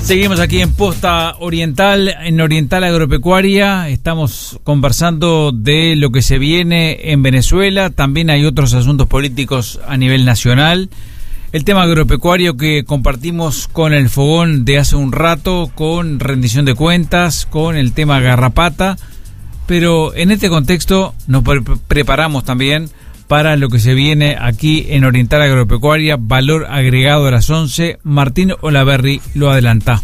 Seguimos aquí en Posta Oriental, en Oriental Agropecuaria. Estamos conversando de lo que se viene en Venezuela. También hay otros asuntos políticos a nivel nacional. El tema agropecuario que compartimos con el fogón de hace un rato, con rendición de cuentas, con el tema garrapata. Pero en este contexto nos preparamos también para lo que se viene aquí en Oriental Agropecuaria, valor agregado a las 11. Martín Olaverri lo adelanta.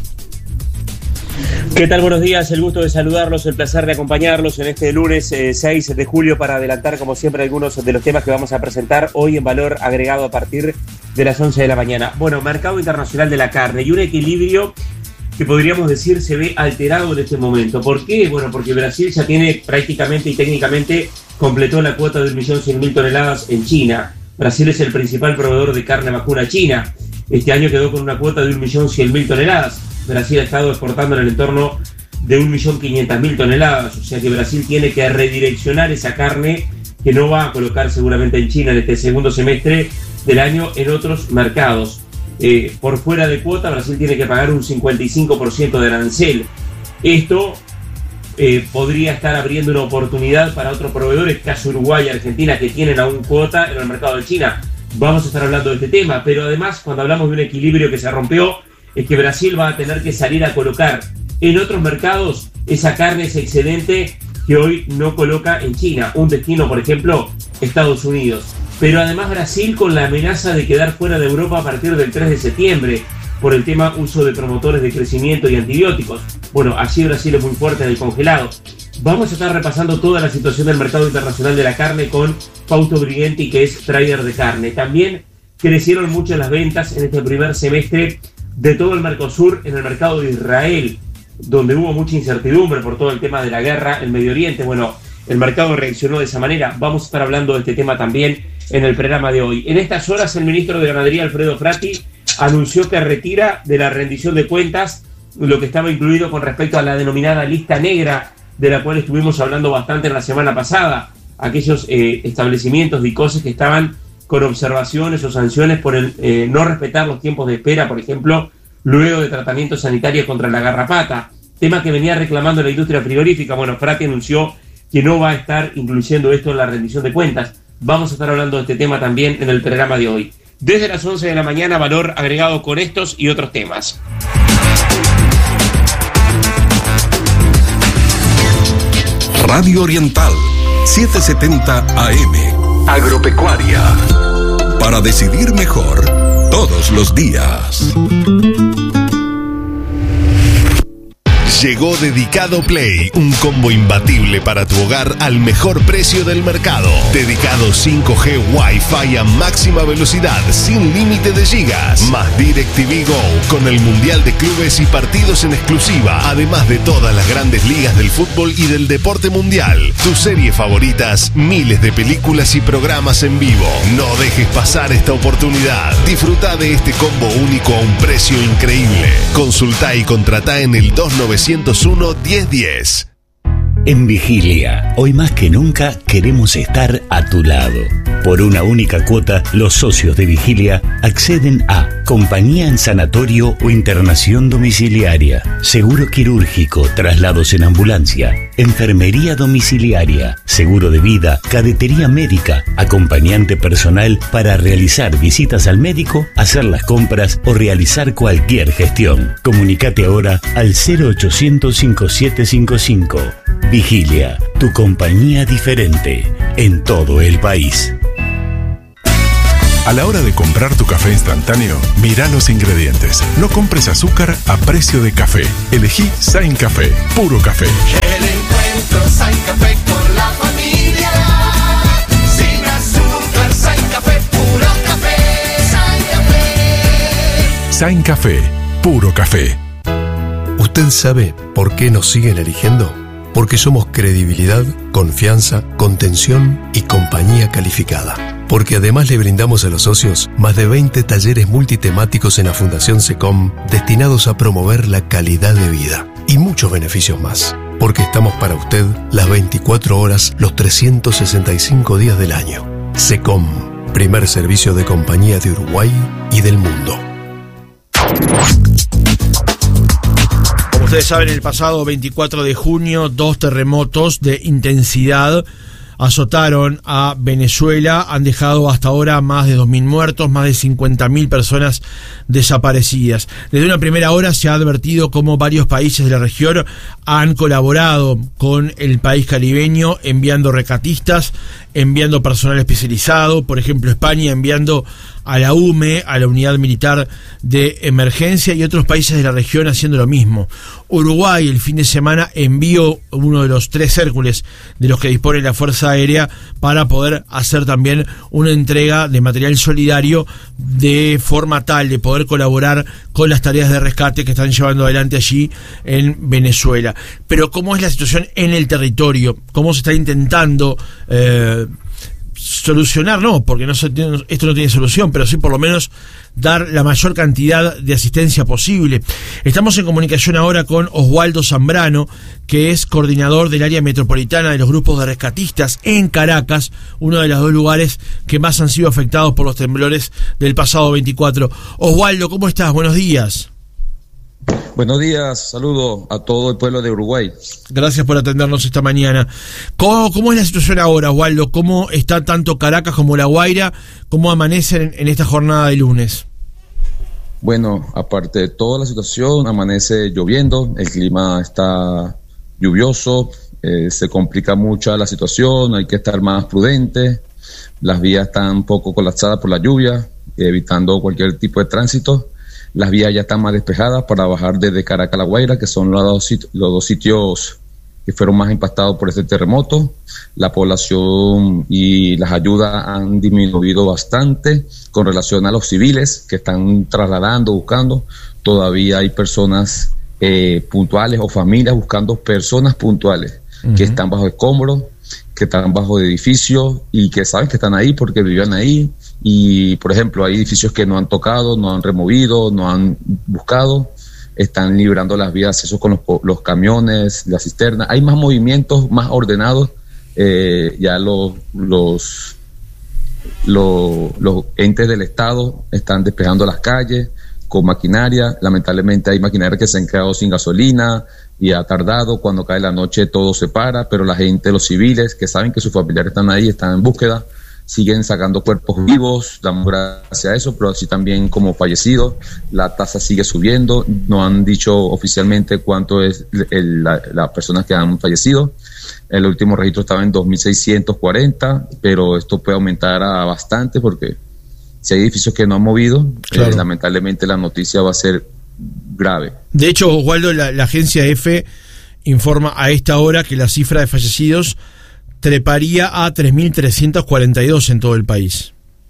¿Qué tal? Buenos días, el gusto de saludarlos, el placer de acompañarlos en este lunes 6 de julio para adelantar como siempre algunos de los temas que vamos a presentar hoy en valor agregado a partir de las 11 de la mañana. Bueno, mercado internacional de la carne y un equilibrio que podríamos decir se ve alterado en este momento. ¿Por qué? Bueno, porque Brasil ya tiene prácticamente y técnicamente completó la cuota de 1.100.000 toneladas en China. Brasil es el principal proveedor de carne vacuna china. Este año quedó con una cuota de 1.100.000 toneladas. Brasil ha estado exportando en el entorno de 1.500.000 toneladas. O sea que Brasil tiene que redireccionar esa carne que no va a colocar seguramente en China en este segundo semestre del año en otros mercados. Por fuera de cuota, Brasil tiene que pagar un 55% de arancel. Esto podría estar abriendo una oportunidad para otros proveedores, caso Uruguay y Argentina, que tienen aún cuota en el mercado de China. Vamos a estar hablando de este tema, pero además, cuando hablamos de un equilibrio que se rompió, es que Brasil va a tener que salir a colocar en otros mercados esa carne, ese excedente que hoy no coloca en China. Un destino, por ejemplo, Estados Unidos. Pero además Brasil con la amenaza de quedar fuera de Europa a partir del 3 de septiembre por el tema uso de promotores de crecimiento y antibióticos. Bueno, allí Brasil es muy fuerte en el congelado. Vamos a estar repasando toda la situación del mercado internacional de la carne con Fausto Brighenti, que es trader de carne. También crecieron mucho las ventas en este primer semestre de todo el Mercosur en el mercado de Israel, donde hubo mucha incertidumbre por todo el tema de la guerra en Medio Oriente. Bueno, el mercado reaccionó de esa manera. Vamos a estar hablando de este tema también en el programa de hoy. En estas horas, el ministro de Ganadería, Alfredo Frati, anunció que retira de la rendición de cuentas lo que estaba incluido con respecto a la denominada lista negra, de la cual estuvimos hablando bastante en la semana pasada. Aquellos establecimientos de ICOSES que estaban con observaciones o sanciones por el no respetar los tiempos de espera, por ejemplo, luego de tratamiento sanitario contra la garrapata, tema que venía reclamando la industria frigorífica. Bueno, Frati anunció que no va a estar incluyendo esto en la rendición de cuentas. Vamos a estar hablando de este tema también en el programa de hoy. Desde las 11 de la mañana, valor agregado con estos y otros temas. Radio Oriental, 770 AM. Agropecuaria. Para decidir mejor todos los días. Llegó Dedicado Play, un combo imbatible para tu hogar al mejor precio del mercado. Dedicado 5G Wi-Fi a máxima velocidad, sin límite de gigas. Más DirecTV Go, con el Mundial de Clubes y partidos en exclusiva. Además de todas las grandes ligas del fútbol y del deporte mundial. Tus series favoritas, miles de películas y programas en vivo. No dejes pasar esta oportunidad. Disfruta de este combo único a un precio increíble. Consulta y contratá en el 2901-1010. En Vigilia, hoy más que nunca queremos estar a tu lado. Por una única cuota, los socios de Vigilia acceden a compañía en sanatorio o internación domiciliaria, seguro quirúrgico, traslados en ambulancia, enfermería domiciliaria, seguro de vida, cadetería médica, acompañante personal para realizar visitas al médico, hacer las compras o realizar cualquier gestión. Comunicate ahora al 0800 5755. Vigilia, tu compañía diferente en todo el país. A la hora de comprar tu café instantáneo, mira los ingredientes. No compres azúcar a precio de café. Elegí Sain Café, puro café. El encuentro Sain Café con la familia. Sin azúcar, Sain Café, puro café. Sain Café. Sain Café, puro café. ¿Usted sabe por qué nos siguen eligiendo? Porque somos credibilidad, confianza, contención y compañía calificada. Porque además le brindamos a los socios más de 20 talleres multitemáticos en la Fundación SECOM destinados a promover la calidad de vida y muchos beneficios más. Porque estamos para usted las 24 horas, los 365 días del año. SECOM, primer servicio de compañía de Uruguay y del mundo. Ustedes saben, el pasado 24 de junio, 2 terremotos de intensidad azotaron a Venezuela, han dejado hasta ahora más de 2.000 muertos, más de 50.000 personas desaparecidas. Desde una primera hora se ha advertido cómo varios países de la región han colaborado con el país caribeño, enviando rescatistas, enviando personal especializado, por ejemplo España enviando a la UME, a la Unidad Militar de Emergencia, y otros países de la región haciendo lo mismo. Uruguay el fin de semana envió uno de los 3 Hércules de los que dispone la Fuerza Aérea para poder hacer también una entrega de material solidario de forma tal de poder colaborar con las tareas de rescate que están llevando adelante allí en Venezuela. Pero ¿cómo es la situación en el territorio? ¿Cómo se está intentando solucionar? No, porque esto no tiene solución, pero sí por lo menos dar la mayor cantidad de asistencia posible. Estamos en comunicación ahora con Oswaldo Zambrano, que es coordinador del área metropolitana de los grupos de rescatistas en Caracas, uno de los 2 lugares que más han sido afectados por los temblores del pasado 24. Oswaldo, ¿cómo estás? Buenos días. Buenos días, saludo a todo el pueblo de Uruguay. Gracias por atendernos esta mañana. ¿Cómo es la situación ahora, Oswaldo? ¿Cómo está tanto Caracas como La Guaira? ¿Cómo amanecen en esta jornada de lunes? Bueno, aparte de toda la situación, amanece lloviendo, el clima está lluvioso, se complica mucho la situación, hay que estar más prudente, las vías están un poco colapsadas por la lluvia, evitando cualquier tipo de tránsito. Las vías ya están más despejadas para bajar desde Caracas a La Guaira, que son los 2 sitios que fueron más impactados por este terremoto. La población y las ayudas han disminuido bastante con relación a los civiles que están trasladando, buscando. Todavía hay personas puntuales o familias buscando personas puntuales que están bajo escombros, que están bajo edificios y que saben que están ahí porque vivían ahí. Y, por ejemplo, hay edificios que no han tocado, no han removido, no han buscado, están librando las vías de acceso con los camiones, las cisternas. Hay más movimientos, más ordenados. Ya los entes del Estado están despejando las calles con maquinaria. Lamentablemente hay maquinaria que se han quedado sin gasolina y ha tardado. Cuando cae la noche todo se para, pero la gente, los civiles que saben que sus familiares están ahí, están en búsqueda, siguen sacando cuerpos vivos, damos gracias a eso, pero así también como fallecidos. La tasa sigue subiendo, no han dicho oficialmente cuánto es las personas que han fallecido. El último registro estaba en 2.640, pero esto puede aumentar a bastante porque si hay edificios que no han movido, claro, lamentablemente la noticia va a ser grave. De hecho, Oswaldo, la agencia EFE informa a esta hora que la cifra de fallecidos treparía a 3.342 en todo el país.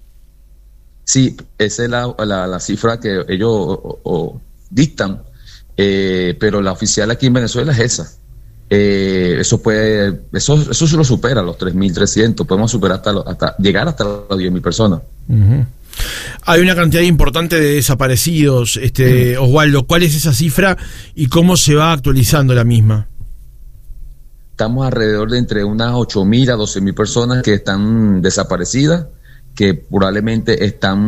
Sí, esa es la cifra que ellos dictan, pero la oficial aquí en Venezuela es esa. Eso se lo supera, los 3.300, podemos superar hasta llegar hasta las 10.000 personas. Uh-huh. Hay una cantidad importante de desaparecidos, Oswaldo. ¿Cuál es esa cifra y cómo se va actualizando la misma? Estamos alrededor de entre unas 8.000 a 12.000 personas que están desaparecidas, que probablemente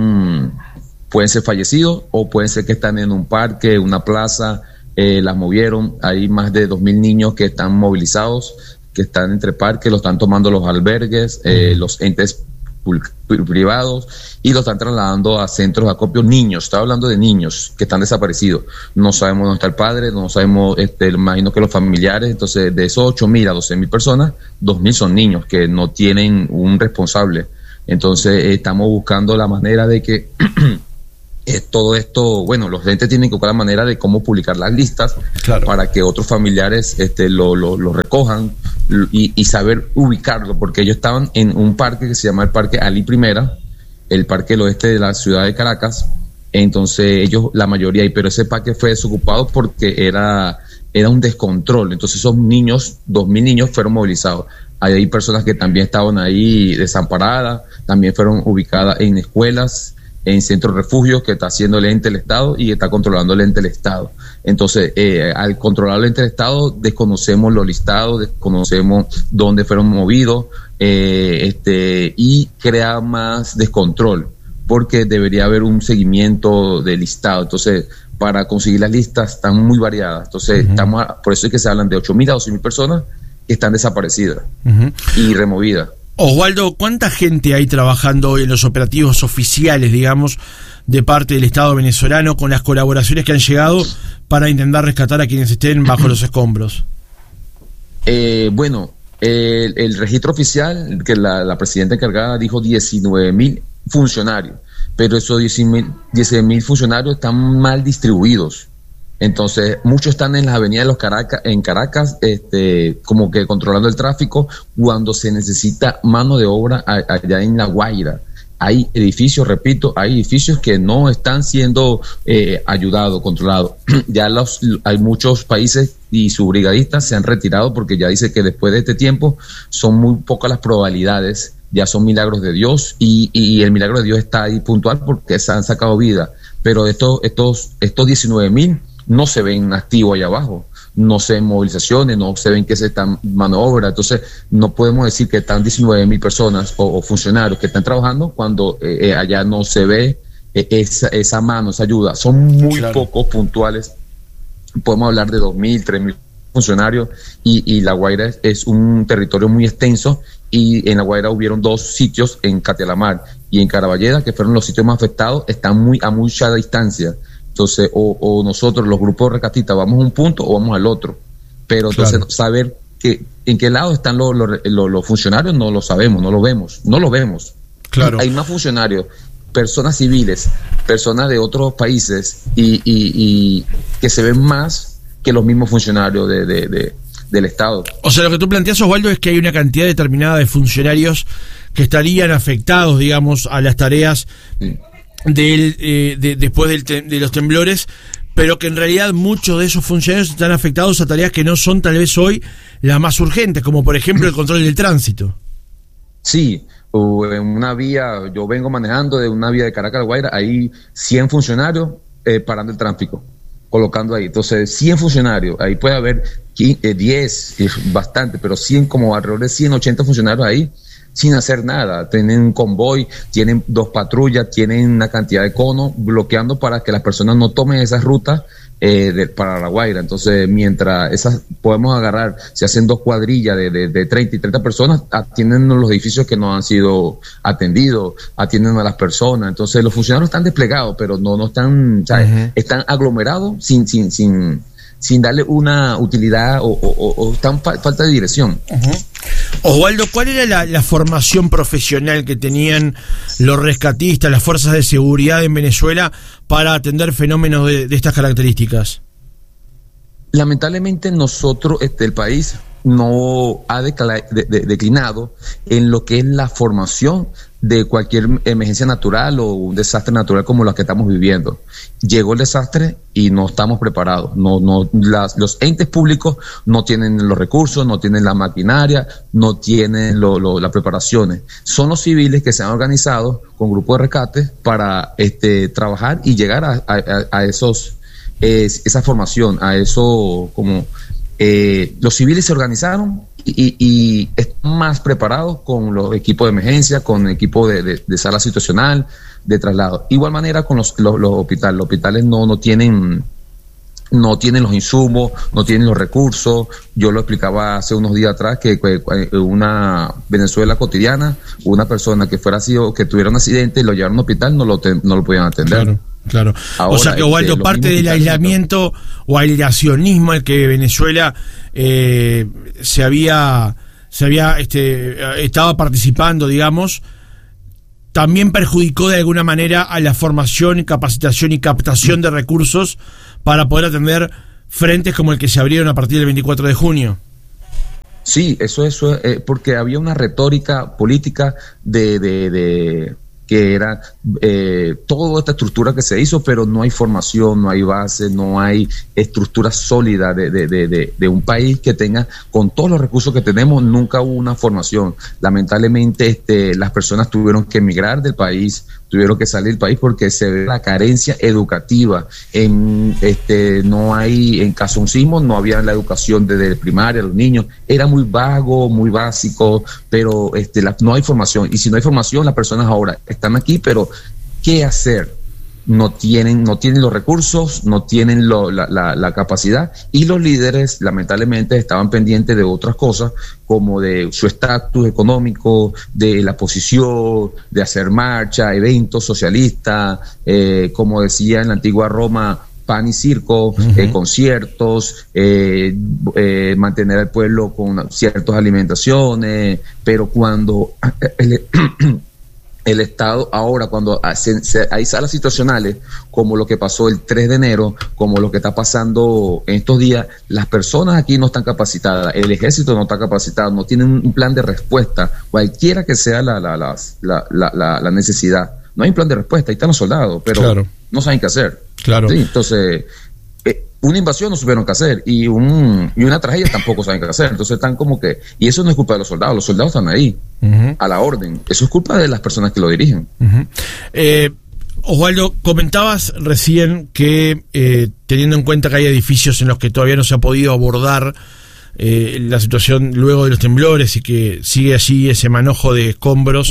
pueden ser fallecidos o pueden ser que están en un parque, una plaza, las movieron. Hay más de 2.000 niños que están movilizados, que están entre parques, los están tomando los albergues, los entes privados, y los están trasladando a centros de acopio. Niños, estaba hablando de niños que están desaparecidos, no sabemos dónde está el padre, no sabemos, imagino que los familiares. Entonces, de esos 8.000 a 12.000 personas, 2.000 son niños que no tienen un responsable. Entonces, estamos buscando la manera de que todo esto, bueno, los entes tienen que buscar la manera de cómo publicar las listas, claro, para que otros familiares lo recojan y saber ubicarlo, porque ellos estaban en un parque que se llama el Parque Ali Primera, el parque del oeste de la ciudad de Caracas. Entonces ellos, la mayoría, pero ese parque fue desocupado porque era un descontrol. Entonces esos niños, 2.000 niños fueron movilizados. Hay personas que también estaban ahí desamparadas, también fueron ubicadas en escuelas, en centros de refugios que está haciendo el ente del Estado y está controlando el ente del Estado. Entonces, al controlar el ente del Estado, desconocemos los listados, desconocemos dónde fueron movidos, y crea más descontrol, porque debería haber un seguimiento del listado. Entonces, para conseguir las listas están muy variadas. Entonces, por eso es que se hablan de 8.000 a 12.000 personas que están desaparecidas y removidas. Oswaldo, ¿cuánta gente hay trabajando hoy en los operativos oficiales, digamos, de parte del Estado venezolano con las colaboraciones que han llegado para intentar rescatar a quienes estén bajo los escombros? Bueno, el registro oficial, que la presidenta encargada dijo 19.000 funcionarios, pero esos 19.000 funcionarios están mal distribuidos. Entonces, muchos están en las avenidas de Caracas, como que controlando el tráfico, cuando se necesita mano de obra allá en La Guaira. Hay edificios, repito, hay edificios que no están siendo ayudados, controlados. Ya hay muchos países y sus brigadistas se han retirado porque ya dice que después de este tiempo son muy pocas las probabilidades, ya son milagros de Dios y el milagro de Dios está ahí puntual porque se han sacado vida. Pero estos 19.000 no se ven activos allá abajo, no se ven movilizaciones, no se ven que se están maniobras. Entonces no podemos decir que están 19.000 personas o funcionarios que están trabajando cuando allá no se ve esa mano, esa ayuda. Son muy pocos puntuales. Podemos hablar de 2.000, 3.000 funcionarios y La Guaira es un territorio muy extenso, y en La Guaira hubieron 2 sitios, en Catialamar y en Caraballeda, que fueron los sitios más afectados, están a mucha distancia. Entonces, o nosotros, los grupos rescatistas, vamos a un punto o vamos al otro. Pero entonces, saber en qué lado están los funcionarios no lo sabemos, no lo vemos. Claro. Hay más funcionarios, personas civiles, personas de otros países y que se ven más que los mismos funcionarios del Estado. O sea, lo que tú planteas, Oswaldo, es que hay una cantidad determinada de funcionarios que estarían afectados, digamos, a las tareas después de los temblores, pero que en realidad muchos de esos funcionarios están afectados a tareas que no son tal vez hoy las más urgentes, como por ejemplo el control del tránsito. Sí, en una vía, yo vengo manejando de una vía de Caracas a La Guaira, hay 100 funcionarios parando el tráfico, colocando ahí. Entonces, 100 funcionarios, ahí puede haber 10, bastante, pero 100, como alrededor de 180 funcionarios ahí, sin hacer nada. Tienen un convoy, tienen 2 patrullas, tienen una cantidad de conos bloqueando para que las personas no tomen esas rutas para La Guaira. Entonces, mientras esas podemos agarrar, se hacen 2 cuadrillas de 30 y 30 personas, atienden los edificios que no han sido atendidos, atienden a las personas. Entonces, los funcionarios están desplegados, pero no están, están aglomerados sin darle una utilidad o están falta de dirección. Oswaldo, ¿cuál era la formación profesional que tenían los rescatistas, las fuerzas de seguridad en Venezuela para atender fenómenos de estas características? Lamentablemente nosotros, el país no ha declinado en lo que es la formación de cualquier emergencia natural o un desastre natural como los que estamos viviendo. Llegó el desastre y no estamos preparados. Los entes públicos no tienen los recursos, no tienen la maquinaria, no tienen las preparaciones. Son los civiles que se han organizado con grupos de rescate para trabajar y llegar a esa formación, a eso como... los civiles se organizaron y están más preparados con los equipos de emergencia, con equipos de sala situacional, de traslado. Igual manera con los hospitales. Los hospitales no tienen los insumos, no tienen los recursos. Yo lo explicaba hace unos días atrás que una Venezuela cotidiana, una persona que tuviera un accidente y lo llevaron a un hospital, no lo podían atender. Claro. Ahora, o sea que, Oswaldo, parte del aislamiento o aislacionismo al que Venezuela estaba participando, digamos, también perjudicó de alguna manera a la formación, capacitación y captación de recursos para poder atender frentes como el que se abrieron a partir del 24 de junio. Sí, eso es porque había una retórica política que era toda esta estructura que se hizo, pero no hay formación, no hay base, no hay estructura sólida de un país que tenga, con todos los recursos que tenemos, nunca hubo una formación. Lamentablemente las personas tuvieron que emigrar del país, tuvieron que salir del país porque se ve la carencia educativa. En Casoncismo no había la educación desde primaria, los niños, era muy vago, muy básico, pero no hay formación. Y si no hay formación, las personas ahora están aquí, pero ¿qué hacer? no tienen los recursos, no tienen la capacidad, y los líderes lamentablemente estaban pendientes de otras cosas, como de su estatus económico, de la posición, de hacer marcha, eventos socialistas, como decía en la antigua Roma, pan y circo, conciertos, mantener al pueblo con ciertas alimentaciones, pero cuando el Estado ahora, cuando hay salas situacionales, como lo que pasó el 3 de enero, como lo que está pasando en estos días, las personas aquí no están capacitadas, el ejército no está capacitado, no tienen un plan de respuesta, cualquiera que sea la necesidad. No hay un plan de respuesta, ahí están los soldados, pero no saben qué hacer. Claro. Sí, entonces, una invasión no supieron qué hacer, y una tragedia tampoco saben qué hacer. Entonces están como que, y eso no es culpa de los soldados están ahí, a la orden. Eso es culpa de las personas que lo dirigen. Osvaldo, comentabas recién que teniendo en cuenta que hay edificios en los que todavía no se ha podido abordar la situación luego de los temblores y que sigue allí ese manojo de escombros,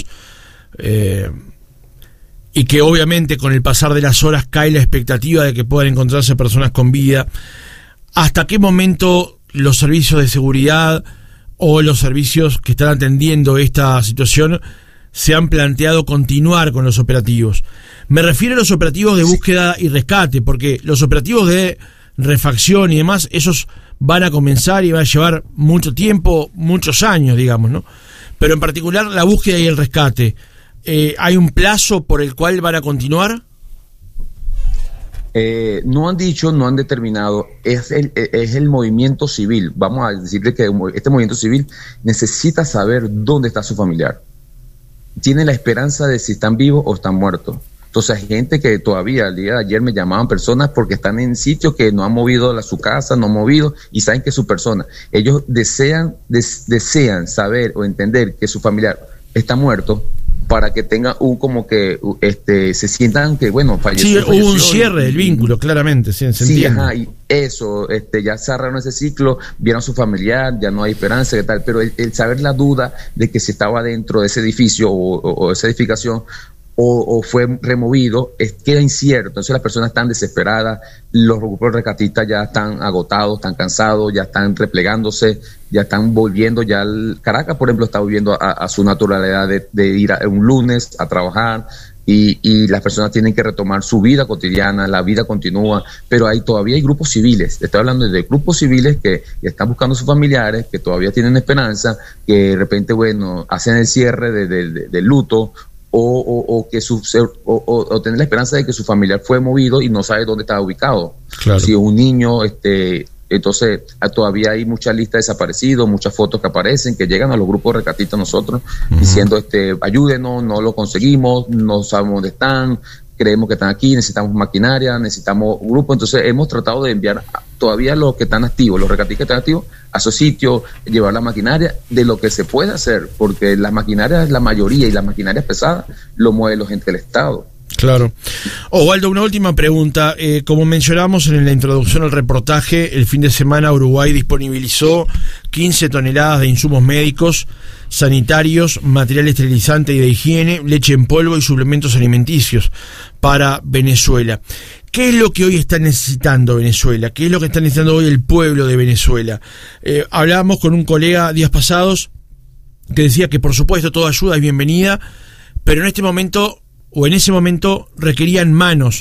y que obviamente con el pasar de las horas cae la expectativa de que puedan encontrarse personas con vida, ¿hasta qué momento los servicios de seguridad o los servicios que están atendiendo esta situación se han planteado continuar con los operativos? Me refiero a los operativos de búsqueda y rescate, porque los operativos de refacción y demás, esos van a comenzar y van a llevar mucho tiempo, muchos años, digamos, ¿no? Pero en particular la búsqueda y el rescate, ¿hay un plazo por el cual van a continuar? No han dicho, no han determinado. Es el movimiento civil. Vamos a decirle que este movimiento civil necesita saber dónde está su familiar. Tiene la esperanza de si están vivos o están muertos. Entonces hay gente que todavía, el día de ayer me llamaban personas porque están en sitios que no han movido su casa, no han movido, y saben que es su persona. Ellos desean saber o entender que su familiar está muerto, para que tengan se sientan que, bueno, falleció. Sí, hubo un cierre del vínculo, claramente, sí, se entiende. Ajá, y eso, ya cerraron ese ciclo, vieron a su familiar, ya no hay esperanza, ¿qué tal? Pero el saber la duda de que si estaba dentro de ese edificio o esa edificación, o fue removido, queda incierto. Entonces las personas están desesperadas, los grupos rescatistas ya están agotados, están cansados, ya están replegándose, ya están volviendo, Caracas, por ejemplo, está volviendo a su naturalidad de ir un lunes a trabajar, y las personas tienen que retomar su vida cotidiana, la vida continúa, pero todavía hay grupos civiles. Estoy hablando de grupos civiles que están buscando a sus familiares, que todavía tienen esperanza, que de repente, bueno, hacen el cierre del luto, o tener la esperanza de que su familiar fue movido y no sabe dónde estaba ubicado. Claro. Si un niño, entonces todavía hay mucha lista de desaparecidos, muchas fotos que aparecen, que llegan a los grupos rescatistas nosotros, diciendo ayúdenos, no lo conseguimos, no sabemos dónde están, creemos que están aquí, necesitamos maquinaria, necesitamos grupo. Entonces hemos tratado de enviar todavía los que están activos, los rescatistas que están activos, a su sitio, llevar la maquinaria de lo que se puede hacer, porque las maquinarias, la mayoría, y las maquinarias pesadas, lo mueve la gente del Estado. Claro. Osvaldo, una última pregunta. Como mencionamos en la introducción al reportaje, el fin de semana Uruguay disponibilizó 15 toneladas de insumos médicos, sanitarios, material esterilizante y de higiene, leche en polvo y suplementos alimenticios para Venezuela. ¿Qué es lo que hoy está necesitando Venezuela? ¿Qué es lo que está necesitando hoy el pueblo de Venezuela? Hablábamos con un colega días pasados que decía que por supuesto toda ayuda es bienvenida, pero en este momento, o en ese momento, requerían manos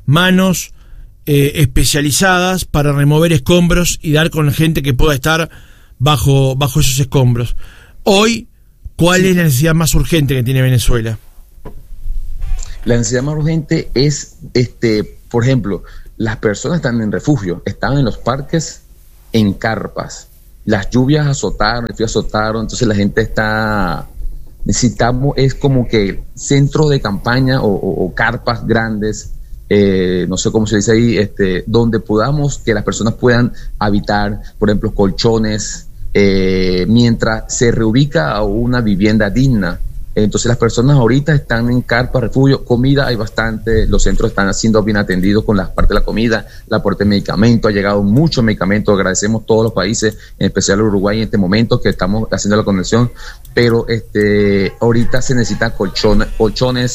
especializadas para remover escombros y dar con gente que pueda estar bajo esos escombros. Hoy, ¿cuál es la necesidad más urgente que tiene Venezuela? La necesidad más urgente es, por ejemplo, las personas están en refugio, están en los parques, en carpas. Las lluvias azotaron, el frío azotaron, entonces la gente necesitamos, es como que centros de campaña o carpas grandes, no sé cómo se dice ahí, donde podamos que las personas puedan habitar, por ejemplo, colchones, mientras se reubica a una vivienda digna. Entonces las personas ahorita están en carpa, refugio, comida hay bastante, los centros están siendo bien atendidos con la parte de la comida, la parte de medicamentos, ha llegado mucho medicamento, agradecemos a todos los países, en especial Uruguay en este momento que estamos haciendo la conexión, pero ahorita se necesitan colchones,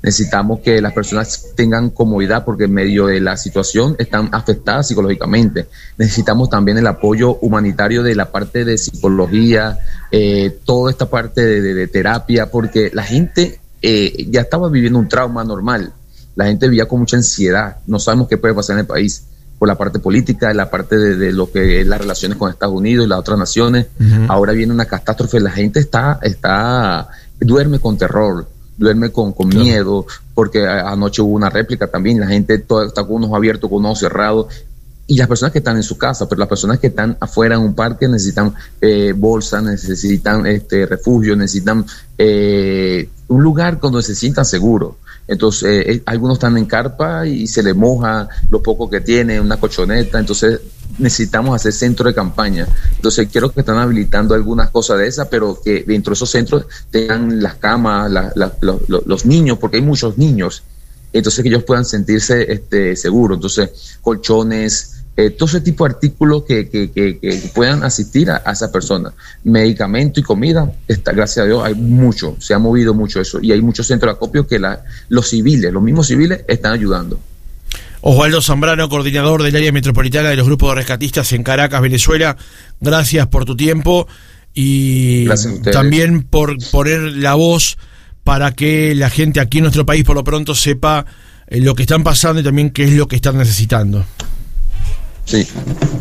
necesitamos que las personas tengan comodidad porque en medio de la situación están afectadas psicológicamente. Necesitamos también el apoyo humanitario de la parte de psicología, toda esta parte de terapia, porque la gente ya estaba viviendo un trauma normal. La gente vivía con mucha ansiedad, no sabemos qué puede pasar en el país, por la parte política, la parte de lo que es las relaciones con Estados Unidos y las otras naciones. Ahora viene una catástrofe, la gente duerme con terror, duerme con miedo, porque anoche hubo una réplica también, la gente está con unos abiertos, con unos cerrados, y las personas que están en su casa, pero las personas que están afuera en un parque necesitan bolsas, necesitan refugio, necesitan un lugar donde se sientan seguros. Entonces algunos están en carpa y se les moja lo poco que tienen, una colchoneta, entonces necesitamos hacer centro de campaña. Entonces quiero que están habilitando algunas cosas de esas, pero que dentro de esos centros tengan las camas, los niños, porque hay muchos niños, entonces que ellos puedan sentirse seguros. Entonces colchones, todo ese tipo de artículos que puedan asistir a esa persona. Medicamento y comida, gracias a Dios hay mucho, se ha movido mucho eso, y hay muchos centros de acopio que los mismos civiles están ayudando. Osvaldo Zambrano, coordinador del área metropolitana de los grupos de rescatistas en Caracas, Venezuela, gracias por tu tiempo y también por poner la voz para que la gente aquí en nuestro país por lo pronto sepa lo que están pasando y también qué es lo que están necesitando. Sí. Hay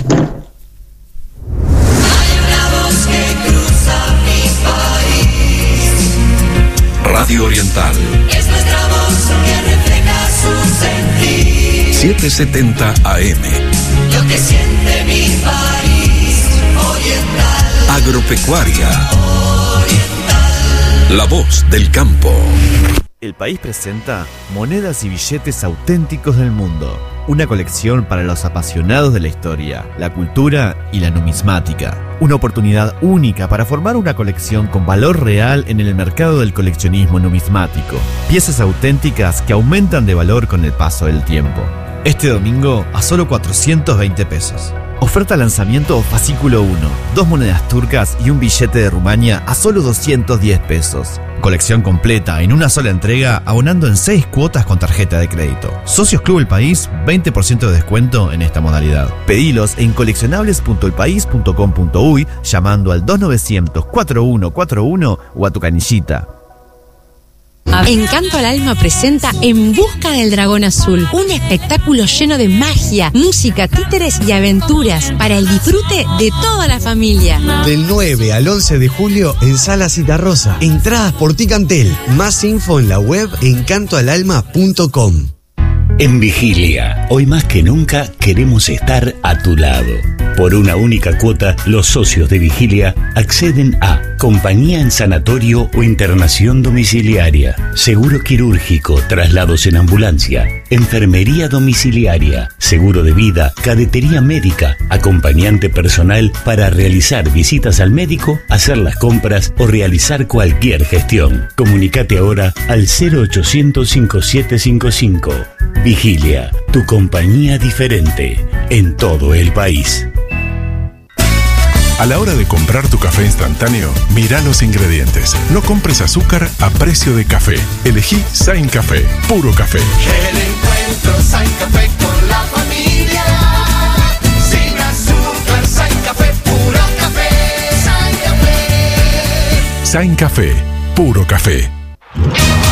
una voz que cruza mi país. Radio Oriental. Es nuestra voz que refleja su sentir. 770 AM. Lo que siente mi país. Oriental. Agropecuaria. Oriental. La voz del campo. El país presenta monedas y billetes auténticos del mundo. Una colección para los apasionados de la historia, la cultura y la numismática. Una oportunidad única para formar una colección con valor real en el mercado del coleccionismo numismático. Piezas auténticas que aumentan de valor con el paso del tiempo. Este domingo a solo 420 pesos. Oferta lanzamiento fascículo 1. 2 monedas turcas y un billete de Rumania a solo 210 pesos. Colección completa en una sola entrega, abonando en 6 cuotas con tarjeta de crédito. Socios Club El País, 20% de descuento en esta modalidad. Pedilos en coleccionables.elpaís.com.uy llamando al 2900-4141 o a tu canillita. Encanto al Alma presenta En Busca del Dragón Azul, un espectáculo lleno de magia, música, títeres y aventuras para el disfrute de toda la familia. Del 9 al 11 de julio en Sala Citarrosa. Entradas por Ticantel. Más info en la web encantoalalma.com. En Vigilia, hoy más que nunca queremos estar a tu lado. Por una única cuota, los socios de Vigilia acceden a compañía en sanatorio o internación domiciliaria, seguro quirúrgico, traslados en ambulancia, enfermería domiciliaria, seguro de vida, cadetería médica, acompañante personal para realizar visitas al médico, hacer las compras o realizar cualquier gestión. Comunicate ahora al 0800 5755. Vigilia, tu compañía diferente en todo el país. A la hora de comprar tu café instantáneo, mira los ingredientes. No compres azúcar a precio de café. Elegí Sain Café, puro café. El encuentro Sain Café con la familia. Sin azúcar, Sain Café, puro café. Sain Café. Sain Café, puro café.